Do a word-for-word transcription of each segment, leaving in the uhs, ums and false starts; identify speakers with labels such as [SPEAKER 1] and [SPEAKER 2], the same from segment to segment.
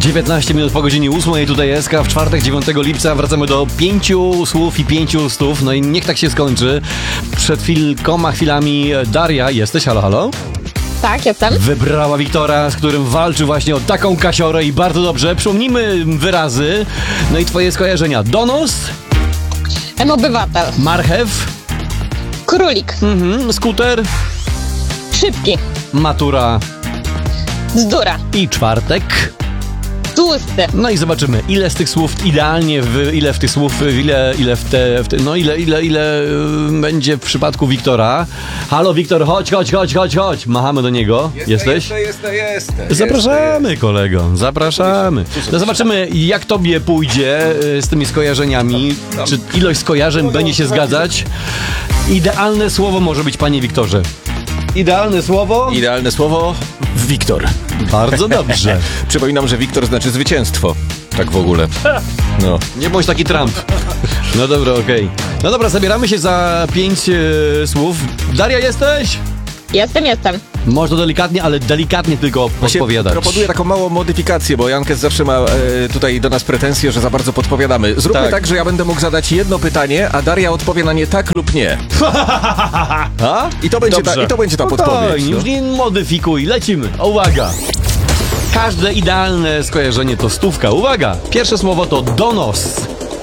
[SPEAKER 1] dziewiętnaście minut po godzinie ósmej, tutaj S K w czwartek, dziewiątego lipca. Wracamy do pięciu słów i pięciu stów. No i niech tak się skończy. Przed kilkoma chwilami Daria, jesteś? Halo, halo?
[SPEAKER 2] Tak, jestem.
[SPEAKER 1] Wybrała Wiktora, z którym walczy właśnie o taką kasiorę i bardzo dobrze. Przypomnijmy wyrazy. No i twoje skojarzenia. Donos,
[SPEAKER 2] M-obywatel.
[SPEAKER 1] marchew,
[SPEAKER 2] Królik.
[SPEAKER 1] mhm, skuter,
[SPEAKER 2] Szybki.
[SPEAKER 1] matura
[SPEAKER 2] Bzdura.
[SPEAKER 1] i czwartek.
[SPEAKER 2] Tłusty.
[SPEAKER 1] No i zobaczymy, ile z tych słów idealnie, w, ile w tych słów, ile, ile w te, w te no ile, ile, ile y, będzie w przypadku Wiktora. Halo Wiktor, chodź, chodź, chodź, chodź, chodź. Machamy do niego.
[SPEAKER 3] Jestem,
[SPEAKER 1] Jesteś?
[SPEAKER 3] Jestem, jestem, jestem.
[SPEAKER 1] Zapraszamy,
[SPEAKER 3] jestem.
[SPEAKER 1] kolego, zapraszamy. No zobaczymy, jak tobie pójdzie y, z tymi skojarzeniami. Czy ilość skojarzeń będzie się zgadzać? Idealne słowo może być, panie Wiktorze. Idealne słowo?
[SPEAKER 3] Idealne słowo Wiktor.
[SPEAKER 1] Bardzo dobrze.
[SPEAKER 3] Przypominam, że Wiktor znaczy zwycięstwo. Tak w ogóle. No.
[SPEAKER 1] Nie bądź taki Trump. No dobra, okej. Okay. No dobra, zabieramy się za pięć e, słów. Daria, jesteś?
[SPEAKER 2] Jestem, jestem.
[SPEAKER 1] Można delikatnie, ale delikatnie tylko
[SPEAKER 3] Właśnie
[SPEAKER 1] podpowiadać.
[SPEAKER 3] proponuję taką małą modyfikację, bo Jankes zawsze ma e, tutaj do nas pretensje, że za bardzo podpowiadamy. Zróbmy
[SPEAKER 1] Tak.
[SPEAKER 3] tak. że ja będę mógł zadać jedno pytanie, a Daria odpowie na nie tak lub nie. A? I to będzie ta, i to będzie ta podpowiedź.
[SPEAKER 1] Spokojnie,
[SPEAKER 3] No.
[SPEAKER 1] już nie modyfikuj, lecimy. Uwaga. Każde idealne skojarzenie to stówka. Uwaga. Pierwsze słowo to donos.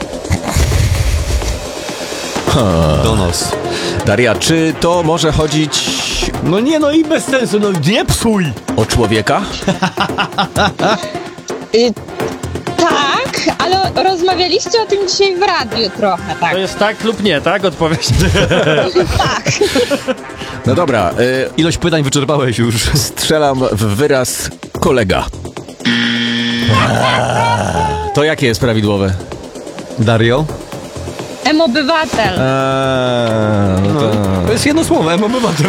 [SPEAKER 1] Donos.
[SPEAKER 3] Daria, czy to może chodzić
[SPEAKER 1] No nie, no i bez sensu, no nie psuj.
[SPEAKER 3] o człowieka?
[SPEAKER 2] Y, tak, ale rozmawialiście o tym dzisiaj w radiu trochę, tak?
[SPEAKER 4] To jest tak lub nie, tak? Odpowiedź.
[SPEAKER 2] Tak.
[SPEAKER 3] No dobra, e,
[SPEAKER 1] Ilość pytań wyczerpałeś już.
[SPEAKER 3] strzelam w wyraz kolega. To jakie jest prawidłowe?
[SPEAKER 1] Dario?
[SPEAKER 2] M-obywatel.
[SPEAKER 3] Eee, no to...
[SPEAKER 1] To jest jedno słowo, M-obywatel.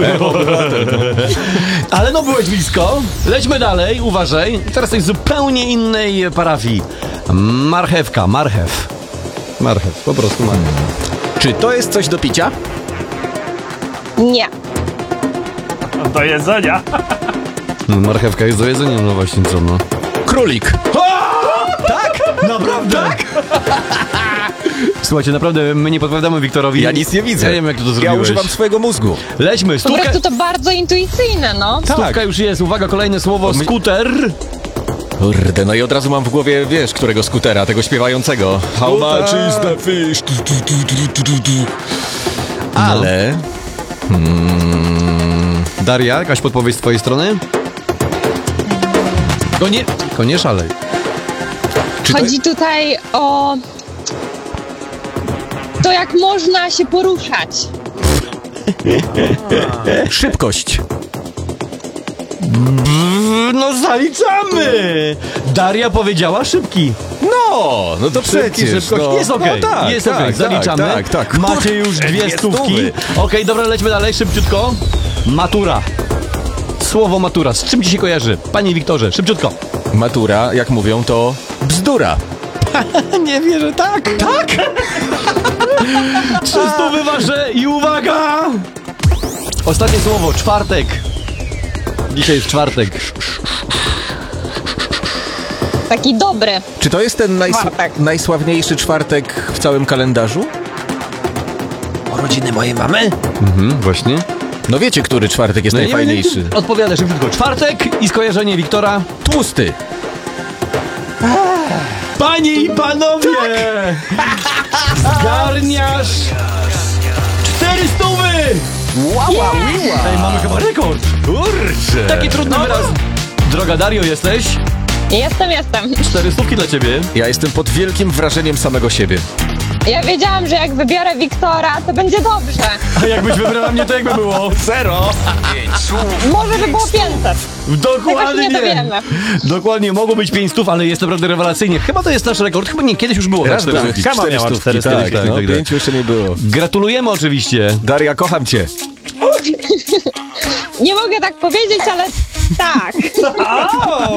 [SPEAKER 1] Ale no byłeś blisko. Lećmy dalej, uważaj. Teraz coś z zupełnie innej parafii. Marchewka, marchew. Marchew, po prostu marchew.
[SPEAKER 3] Czy to jest coś do picia?
[SPEAKER 2] Nie.
[SPEAKER 4] Do jedzenia.
[SPEAKER 1] No, marchewka jest do jedzenia, no właśnie co, no.
[SPEAKER 3] Królik.
[SPEAKER 1] Tak? Naprawdę? Tak? Słuchajcie, naprawdę my nie podpowiadamy Wiktorowi.
[SPEAKER 3] Ja nic nie widzę.
[SPEAKER 1] Ja nie wiem, jak ty to
[SPEAKER 3] Ja
[SPEAKER 1] zrobiłeś.
[SPEAKER 3] używam swojego mózgu.
[SPEAKER 1] Lećmy,
[SPEAKER 2] Po
[SPEAKER 1] stówka,
[SPEAKER 2] prostu to bardzo intuicyjne, no.
[SPEAKER 1] stówka już jest. Uwaga, kolejne słowo,
[SPEAKER 3] my-
[SPEAKER 1] skuter.
[SPEAKER 3] Kurde, no i od razu mam w głowie, wiesz, którego skutera, tego śpiewającego. How much is the fish? Tu, tu, tu, tu, tu, tu, tu. Ale...
[SPEAKER 1] Daria, jakaś podpowiedź z twojej strony? Konie... Konie szalej.
[SPEAKER 3] Czy to...
[SPEAKER 2] Chodzi tutaj o to, jak można się poruszać.
[SPEAKER 3] Szybkość.
[SPEAKER 1] No zaliczamy! Daria powiedziała szybki.
[SPEAKER 3] No, no to
[SPEAKER 1] Szybki,
[SPEAKER 3] przecież.
[SPEAKER 1] szybkość.
[SPEAKER 3] No,
[SPEAKER 1] jest okej.
[SPEAKER 3] no tak,
[SPEAKER 1] jest
[SPEAKER 3] tak,
[SPEAKER 1] okej,
[SPEAKER 3] tak,
[SPEAKER 1] zaliczamy.
[SPEAKER 3] Tak, tak.
[SPEAKER 1] Macie już dwie
[SPEAKER 3] dwie
[SPEAKER 1] stówki.
[SPEAKER 3] stówy.
[SPEAKER 1] Okej, dobra, lećmy dalej, szybciutko. Matura. Słowo matura. Z czym ci się kojarzy? Panie Wiktorze, szybciutko.
[SPEAKER 3] Matura, jak mówią, to bzdura.
[SPEAKER 1] Nie wierzę, tak. Tak? Trzy stówy wasze i uwaga! Ostatnie słowo, czwartek. Dzisiaj jest czwartek.
[SPEAKER 2] Taki dobry.
[SPEAKER 3] Czy to jest ten najs-
[SPEAKER 2] Czwartek.
[SPEAKER 3] najsławniejszy czwartek w całym kalendarzu?
[SPEAKER 1] Urodziny mojej mamy? Mhm, właśnie.
[SPEAKER 3] No wiecie, który czwartek jest
[SPEAKER 1] No nie wiem,
[SPEAKER 3] najfajniejszy?
[SPEAKER 1] nie- Odpowiadaj szybciutko. Czwartek i skojarzenie Wiktora.
[SPEAKER 3] Tłusty.
[SPEAKER 1] Panie i panowie! Zgarniasz cztery stówy!
[SPEAKER 3] Wow, miła.
[SPEAKER 1] Ej, mamy chyba rekord!
[SPEAKER 3] Kurczę.
[SPEAKER 1] Taki trudny wyraz. Droga Dario, jesteś?
[SPEAKER 2] Jestem, jestem.
[SPEAKER 1] Cztery stówki dla ciebie.
[SPEAKER 3] Ja jestem pod wielkim wrażeniem samego siebie.
[SPEAKER 2] Ja wiedziałam, że jak wybiorę Wiktora, to będzie dobrze.
[SPEAKER 1] A jakbyś wybrała mnie, to jakby było?
[SPEAKER 3] Zero.
[SPEAKER 2] Może by było pięćset.
[SPEAKER 1] Dokładnie.
[SPEAKER 2] Jakoś nie dowiemy.
[SPEAKER 1] Dokładnie, mogło być pięć stów, ale jest naprawdę rewelacyjnie. Chyba to jest nasz rekord. Chyba nie, kiedyś już było.
[SPEAKER 3] Raz
[SPEAKER 1] cztery
[SPEAKER 3] były
[SPEAKER 1] stówki.
[SPEAKER 4] Kama
[SPEAKER 3] cztery
[SPEAKER 4] miała
[SPEAKER 3] stówki,
[SPEAKER 4] cztery
[SPEAKER 3] tak,
[SPEAKER 4] stówki,
[SPEAKER 3] tak, no,
[SPEAKER 1] tak, tak.
[SPEAKER 3] pięciu jeszcze nie było.
[SPEAKER 1] Gratulujemy oczywiście.
[SPEAKER 3] Daria, kocham cię.
[SPEAKER 2] Nie mogę tak powiedzieć, ale tak.